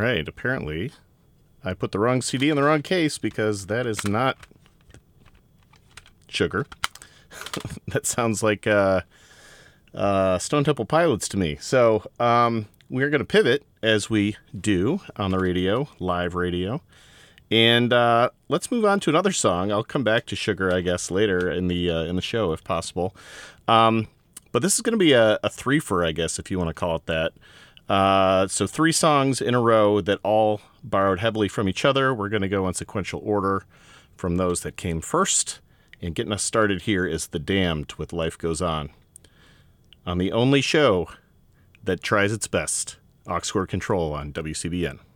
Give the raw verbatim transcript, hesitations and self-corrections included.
right. Apparently, I put the wrong C D in the wrong case because that is not Sugar. That sounds like uh, uh, Stone Temple Pilots to me. So um, we're going to pivot, as we do on the radio, live radio. And uh, let's move on to another song. I'll come back to Sugar, I guess, later in the uh, in the show, if possible. Um, but this is going to be a, a threefer, I guess, if you want to call it that. Uh, so three songs in a row that all borrowed heavily from each other. We're going to go in sequential order from those that came first. And getting us started here is The Damned with Life Goes On. On the only show that tries its best, Aux Cord Control on W C B N.